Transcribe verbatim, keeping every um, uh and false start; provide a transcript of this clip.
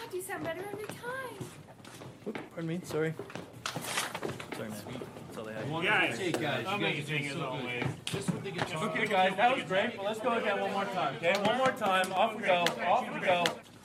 God, you sound better every time. Oops, pardon me, sorry. Sorry, man. That's all they had. Guys, Hey, guys, you amazing guys as are so always. good. Just when they get to Okay, guys, that was great, but let's go again one more time, okay? One more time, off we go, off we go.